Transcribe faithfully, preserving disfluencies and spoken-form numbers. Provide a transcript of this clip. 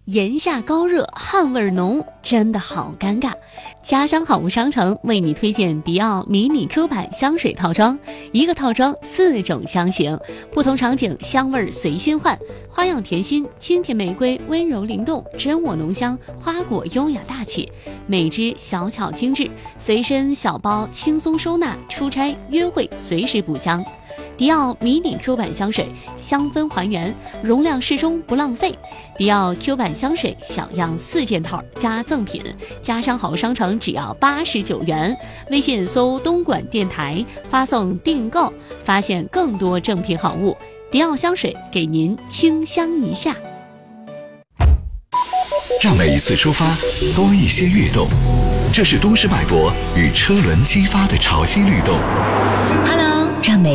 炎夏高热，汗味浓，真的好尴尬。家乡好物商城为你推荐迪奥迷你 Q 版香水套装，一个套装四种香型，不同场景香味随心换，花样甜心、清甜玫瑰温柔灵动，真我浓香，花果优雅大气，每支小巧精致，随身小包轻松收纳，出差约会随时补香。迪奥迷你 Q 版香水，香氛还原，容量适中不浪费。迪奥 Q 版香水小样四件套加赠品，家乡好商城只要八十九元。微信搜东莞电台，发送订购，发现更多正品好物。迪奥香水给您清香一下。 让每一次出发多一些跃动，这是都市脉搏与车轮激发的潮汐律动。 Hello， 让每